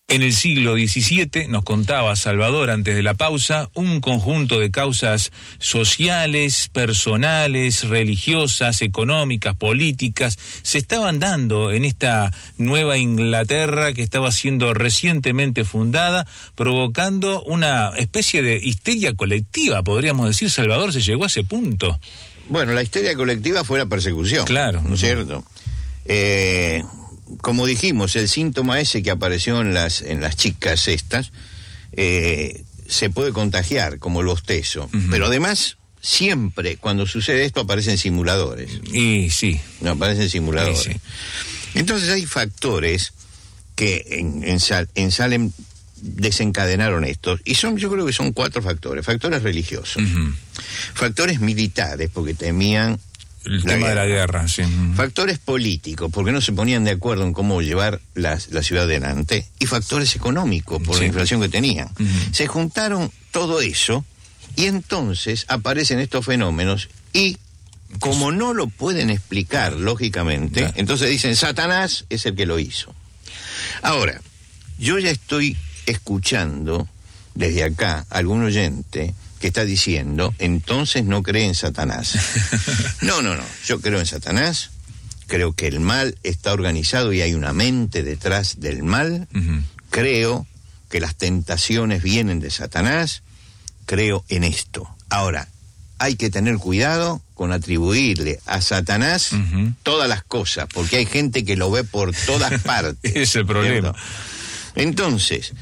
En el siglo XVII, nos contaba Salvador antes de la pausa, un conjunto de causas sociales, personales, religiosas, económicas, políticas, se estaban dando en esta nueva Inglaterra que estaba siendo recientemente fundada, provocando una especie de histeria colectiva, podríamos decir. Salvador, se llegó a ese punto. Bueno, la histeria colectiva fue la persecución. Claro. ¿No es cierto? Como dijimos, el síntoma ese que apareció en las chicas estas, se puede contagiar, como el bostezo. Pero además, siempre cuando sucede esto aparecen simuladores. Y sí. No, aparecen simuladores. Sí. Entonces hay factores que en Salem desencadenaron estos, y yo creo que son 4 factores. Factores religiosos, factores militares, porque temían el tema de la guerra, sí. Factores políticos, porque no se ponían de acuerdo en cómo llevar la ciudad adelante, y factores económicos, por la inflación que tenían. Se juntaron todo eso, y entonces aparecen estos fenómenos, y como no lo pueden explicar lógicamente, entonces dicen, Satanás es el que lo hizo. Ahora, yo ya estoy escuchando desde acá a algún oyente que está diciendo, entonces no cree en Satanás. No, yo creo en Satanás, creo que el mal está organizado y hay una mente detrás del mal, creo que las tentaciones vienen de Satanás, creo en esto. Ahora, hay que tener cuidado con atribuirle a Satanás todas las cosas, porque hay gente que lo ve por todas partes. Es el problema. ¿Cierto? Entonces,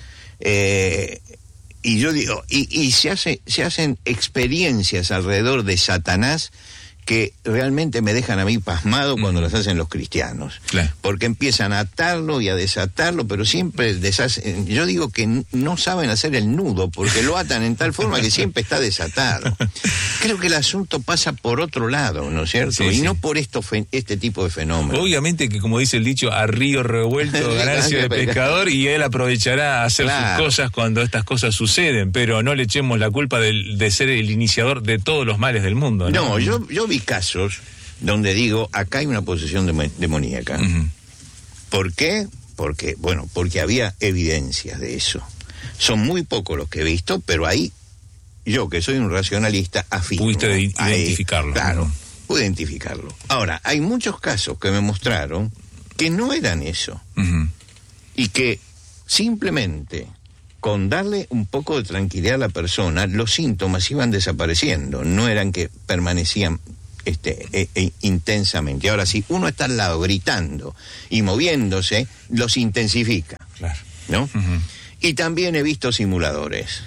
y yo digo, y se hacen experiencias alrededor de Satanás que realmente me dejan a mí pasmado cuando las hacen los cristianos. Claro. Porque empiezan a atarlo y a desatarlo, pero siempre deshacen. Yo digo que no saben hacer el nudo, porque lo atan en tal forma que siempre está desatado. Creo que el asunto pasa por otro lado, ¿no es cierto? Sí, y no por este tipo de fenómenos. Obviamente que, como dice el dicho, a río revuelto ganancia de pescador, y él aprovechará a hacer sus cosas cuando estas cosas suceden, pero no le echemos la culpa de ser el iniciador de todos los males del mundo, ¿no? No, yo vi casos donde digo, acá hay una posesión demoníaca. ¿Por qué? Porque había evidencias de eso. Son muy pocos los que he visto, pero ahí, yo que soy un racionalista, afirmo. Pudiste identificarlo. Claro, pude identificarlo. Ahora, hay muchos casos que me mostraron que no eran eso. Y que simplemente con darle un poco de tranquilidad a la persona, los síntomas iban desapareciendo, no eran que permanecían intensamente. Ahora, si uno está al lado gritando y moviéndose, los intensifica. Claro. ¿No? Y también he visto simuladores.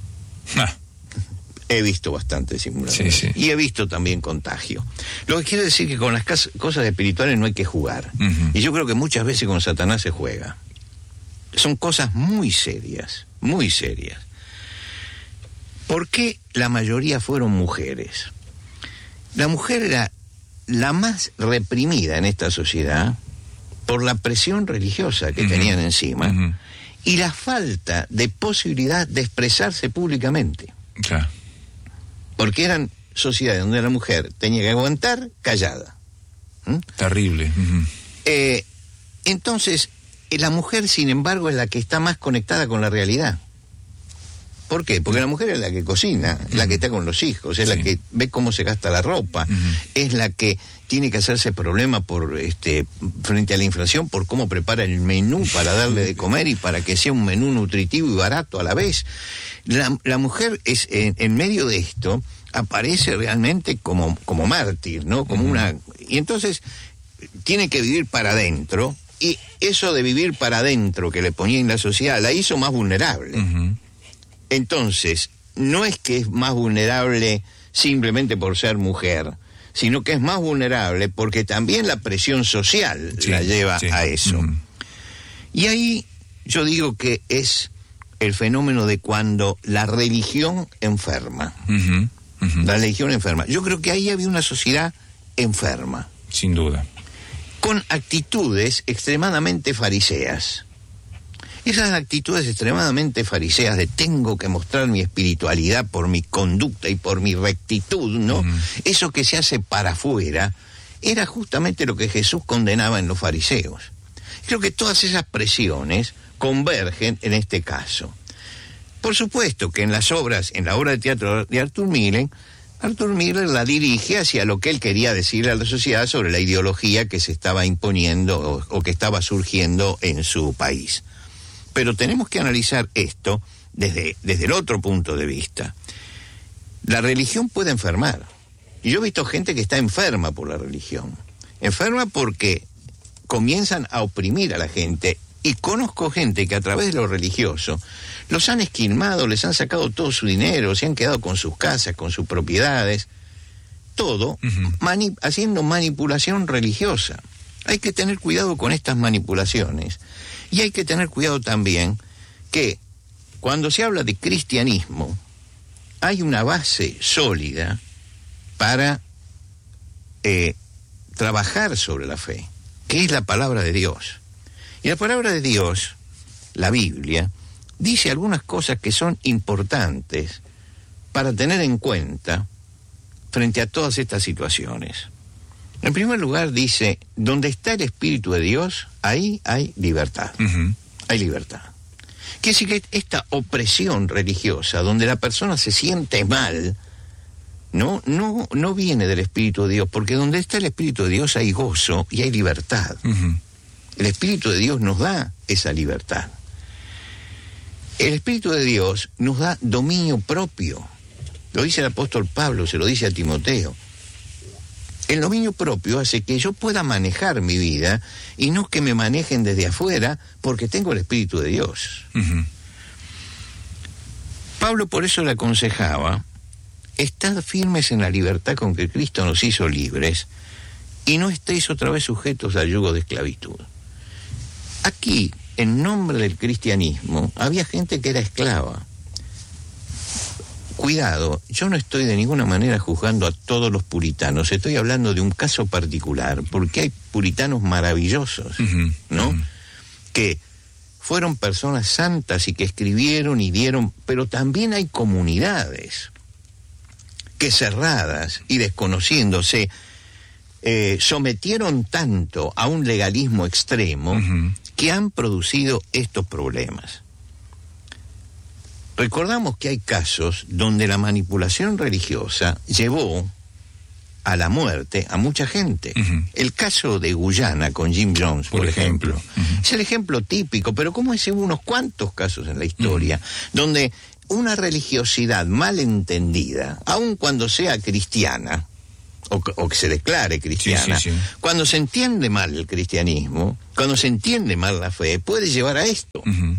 He visto bastantes simuladores. Sí. Y he visto también contagio. Lo que quiere decir que con las cosas espirituales no hay que jugar. Y yo creo que muchas veces con Satanás se juega. Son cosas muy serias, muy serias. ¿Por qué la mayoría fueron mujeres? La mujer era la más reprimida en esta sociedad por la presión religiosa que tenían encima y la falta de posibilidad de expresarse públicamente. Claro. Porque eran sociedades donde la mujer tenía que aguantar callada. Terrible. Entonces, la mujer, sin embargo, es la que está más conectada con la realidad. ¿Por qué? Porque la mujer es la que cocina, la que está con los hijos, es la que ve cómo se gasta la ropa, es la que tiene que hacerse problema frente a la inflación por cómo prepara el menú para darle de comer y para que sea un menú nutritivo y barato a la vez. La mujer es en medio de esto aparece realmente como mártir, ¿no? Como una, y entonces tiene que vivir para adentro, y eso de vivir para adentro que le ponía en la sociedad la hizo más vulnerable. Entonces, no es que es más vulnerable simplemente por ser mujer, sino que es más vulnerable porque también la presión social la lleva a eso. Y ahí yo digo que es el fenómeno de cuando la religión enferma. La religión enferma. Yo creo que ahí había una sociedad enferma. Sin duda. Con actitudes extremadamente fariseas. Esas actitudes extremadamente fariseas de tengo que mostrar mi espiritualidad por mi conducta y por mi rectitud, ¿no? Eso que se hace para afuera, era justamente lo que Jesús condenaba en los fariseos. Creo que todas esas presiones convergen en este caso. Por supuesto que en la obra de teatro de Arthur Miller la dirige hacia lo que él quería decirle a la sociedad sobre la ideología que se estaba imponiendo o que estaba surgiendo en su país. Pero tenemos que analizar esto desde el otro punto de vista. La religión puede enfermar. Y yo he visto gente que está enferma por la religión. Enferma porque comienzan a oprimir a la gente. Y conozco gente que a través de lo religioso los han esquilmado, les han sacado todo su dinero, se han quedado con sus casas, con sus propiedades, todo haciendo manipulación religiosa. Hay que tener cuidado con estas manipulaciones. Y hay que tener cuidado también que cuando se habla de cristianismo hay una base sólida para trabajar sobre la fe, que es la palabra de Dios. Y la palabra de Dios, la Biblia, dice algunas cosas que son importantes para tener en cuenta frente a todas estas situaciones. En primer lugar dice, donde está el Espíritu de Dios, ahí hay libertad. Hay libertad. Quiere decir que esta opresión religiosa, donde la persona se siente mal, no viene del Espíritu de Dios, porque donde está el Espíritu de Dios hay gozo y hay libertad. El Espíritu de Dios nos da esa libertad. El Espíritu de Dios nos da dominio propio. Lo dice el apóstol Pablo, se lo dice a Timoteo. El dominio propio hace que yo pueda manejar mi vida y no que me manejen desde afuera porque tengo el Espíritu de Dios. Pablo por eso le aconsejaba, estad firmes en la libertad con que Cristo nos hizo libres y no estéis otra vez sujetos al yugo de esclavitud. Aquí, en nombre del cristianismo, había gente que era esclava. Cuidado, yo no estoy de ninguna manera juzgando a todos los puritanos, estoy hablando de un caso particular, porque hay puritanos maravillosos, ¿no? Que fueron personas santas y que escribieron y dieron, pero también hay comunidades que cerradas y desconociéndose, sometieron tanto a un legalismo extremo que han producido estos problemas. Recordamos que hay casos donde la manipulación religiosa llevó a la muerte a mucha gente. El caso de Guyana con Jim Jones, por ejemplo. Es el ejemplo típico, pero como ese hubo unos cuantos casos en la historia donde una religiosidad mal entendida, aun cuando sea cristiana, o que se declare cristiana, cuando se entiende mal el cristianismo, cuando se entiende mal la fe, puede llevar a esto.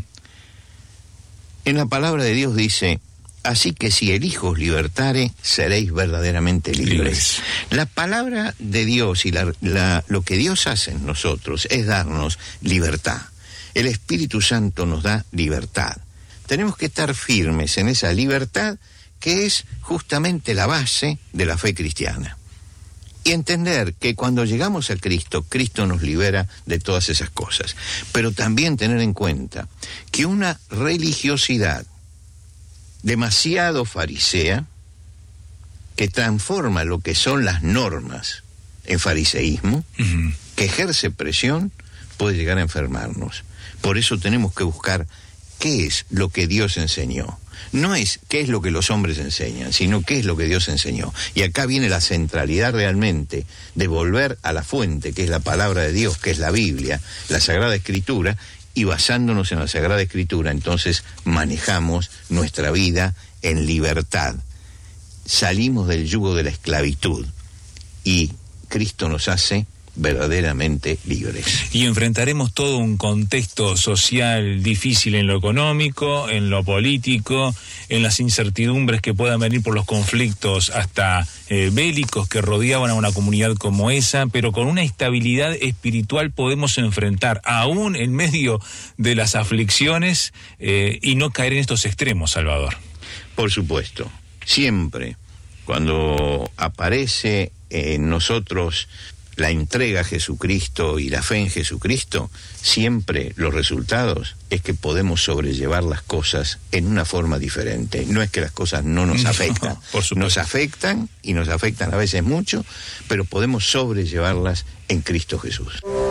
En la palabra de Dios dice, así que si el Hijo os libertare, seréis verdaderamente libres. La palabra de Dios y lo que Dios hace en nosotros es darnos libertad. El Espíritu Santo nos da libertad. Tenemos que estar firmes en esa libertad que es justamente la base de la fe cristiana. Y entender que cuando llegamos a Cristo, Cristo nos libera de todas esas cosas. Pero también tener en cuenta que una religiosidad demasiado farisea, que transforma lo que son las normas en fariseísmo, que ejerce presión, puede llegar a enfermarnos. Por eso tenemos que buscar qué es lo que Dios enseñó. No es qué es lo que los hombres enseñan, sino qué es lo que Dios enseñó. Y acá viene la centralidad realmente de volver a la fuente, que es la palabra de Dios, que es la Biblia, la Sagrada Escritura, y basándonos en la Sagrada Escritura, entonces manejamos nuestra vida en libertad. Salimos del yugo de la esclavitud y Cristo nos hace verdaderamente libres. Y enfrentaremos todo un contexto social difícil en lo económico, en lo político, en las incertidumbres que puedan venir por los conflictos hasta bélicos que rodeaban a una comunidad como esa, pero con una estabilidad espiritual podemos enfrentar aún en medio de las aflicciones y no caer en estos extremos, Salvador. Por supuesto, siempre cuando aparece en nosotros la entrega a Jesucristo y la fe en Jesucristo, siempre los resultados es que podemos sobrellevar las cosas en una forma diferente. No es que las cosas no nos afectan, nos afectan y nos afectan a veces mucho, pero podemos sobrellevarlas en Cristo Jesús.